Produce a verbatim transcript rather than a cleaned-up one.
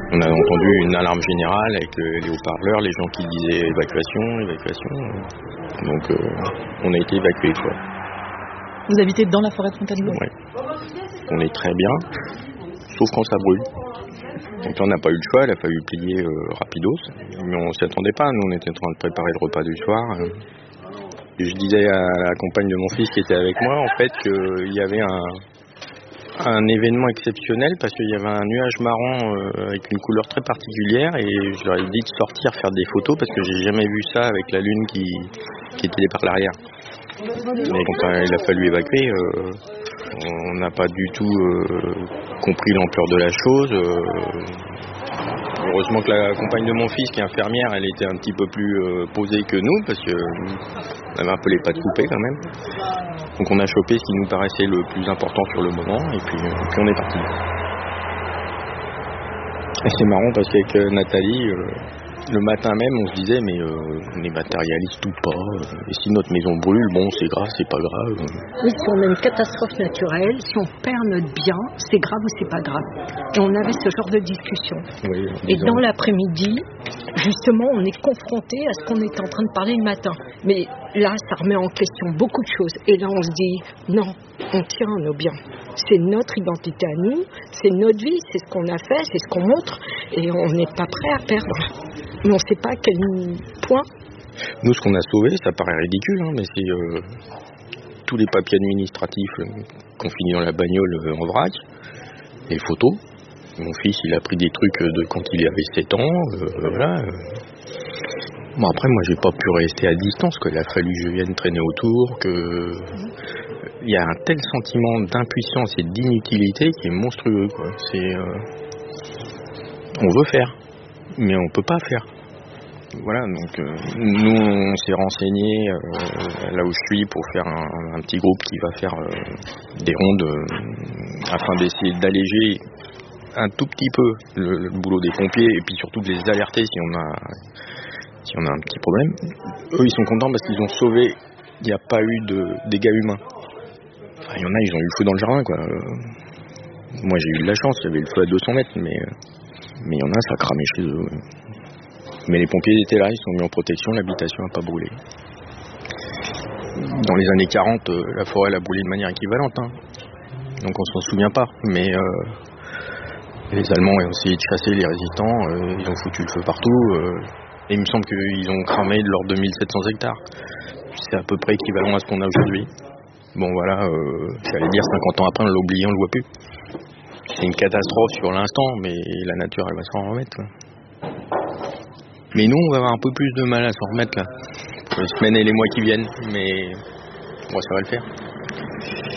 On a entendu une alarme générale avec le, les haut-parleurs, les gens qui disaient évacuation, évacuation. Donc euh, on a été évacués, quoi. Vous habitez dans la forêt de Fontainebleau ? Oui. On est très bien, sauf quand ça brûle. Donc là, on n'a pas eu le choix, il a fallu plier euh, rapidos. Mais on s'y attendait pas, nous on était en train de préparer le repas du soir. Et je disais à la compagne de mon fils qui était avec moi, en fait, qu'il y avait un... un événement exceptionnel parce qu'il y avait un nuage marron euh, avec une couleur très particulière et je leur ai dit de sortir faire des photos parce que j'ai jamais vu ça avec la lune qui, qui était par l'arrière. Mais quand il a fallu évacuer, euh, on n'a pas du tout euh, compris l'ampleur de la chose. Euh, heureusement que la compagne de mon fils qui est infirmière, elle était un petit peu plus euh, posée que nous parce qu'on avait un peu les pattes coupées quand même. Donc on a chopé ce qui nous paraissait le plus important sur le moment et puis, euh, puis on est parti. Et c'est marrant parce qu'avec euh, Nathalie, euh, le matin même on se disait mais euh, on est matérialiste ou pas, euh, et si notre maison brûle, bon c'est grave, c'est pas grave. Oui, si on a une catastrophe naturelle, si on perd notre bien, c'est grave ou c'est pas grave. Et on avait ce genre de discussion. Oui, et dans l'après-midi, justement, on est confronté à ce qu'on était en train de parler le matin. Mais là, ça remet en question beaucoup de choses. Et là, on se dit, non, on tient à nos biens. C'est notre identité à nous, c'est notre vie, c'est ce qu'on a fait, c'est ce qu'on montre. Et on n'est pas prêt à perdre. Mais on ne sait pas à quel point. Nous, ce qu'on a sauvé, ça paraît ridicule, hein, mais c'est euh, tous les papiers administratifs euh, qu'on finit dans la bagnole euh, en vrac, les photos. Mon fils, il a pris des trucs de quand il avait sept ans, euh, voilà. Bon, après, moi, j'ai pas pu rester à distance, quoi. Il a fallu que je vienne traîner autour, que... Il y a un tel sentiment d'impuissance et d'inutilité qui est monstrueux, quoi. C'est... Euh... On veut faire, mais on peut pas faire. Voilà, donc euh, nous, on s'est renseigné euh, là où je suis pour faire un, un petit groupe qui va faire euh, des rondes euh, afin d'essayer d'alléger un tout petit peu le, le boulot des pompiers et puis surtout de les alerter si on a si on a un petit problème. Eux ils sont contents parce qu'ils ont sauvé, il n'y a pas eu de dégâts humains. Enfin, il y en a, ils ont eu le feu dans le jardin, quoi. Moi j'ai eu de la chance, il y avait le feu à deux cents mètres, mais mais il y en a, ça a cramé chez eux. Mais les pompiers étaient là, ils sont mis en protection, l'habitation n'a pas brûlé. Dans les années quarante, la forêt a brûlé de manière équivalente, hein. Donc on s'en souvient pas, mais euh, les Allemands ont essayé de chasser les résistants, euh, ils ont foutu le feu partout, euh, et il me semble qu'ils ont cramé de l'ordre de mille sept cents hectares. C'est à peu près équivalent à ce qu'on a aujourd'hui. Bon voilà, euh, j'allais dire cinquante ans après, on l'a oublié, on le voit plus. C'est une catastrophe sur l'instant, mais la nature, elle va s'en remettre, quoi. Mais nous, on va avoir un peu plus de mal à s'en remettre, là, pour les semaines et les mois qui viennent, mais bon, ça va le faire.